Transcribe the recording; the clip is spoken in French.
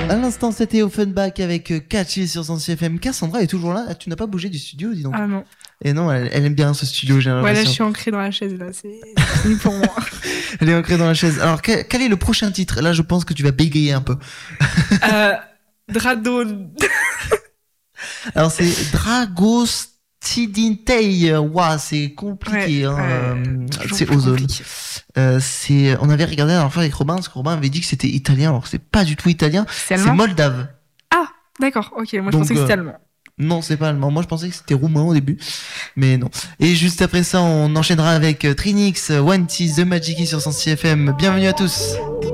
À l'instant, c'était Offenbach avec Catchy sur son CFM. Cassandra est toujours là. Tu n'as pas bougé du studio, dis donc. Ah non. Et non, elle aime bien ce studio, j'ai l'impression. Ouais, là, je suis ancrée dans la chaise, là. C'est fini pour moi. Elle est ancrée dans la chaise. Alors, quel est le prochain titre? Là, je pense que tu vas bégayer un peu. Drado. Alors, c'est Dragostidintei. Ouah, c'est compliqué. C'est Ozone. On avait regardé la dernière fois avec Robin, parce que Robin avait dit que c'était italien, alors que c'est pas du tout italien. C'est moldave. Ah, d'accord. Ok, moi je pensais que c'était allemand. Non, c'est pas allemand. Moi, je pensais que c'était roumain au début. Mais non. Et juste après ça, on enchaînera avec Trinix, One T, The Magic sur son CFM. Bienvenue à tous.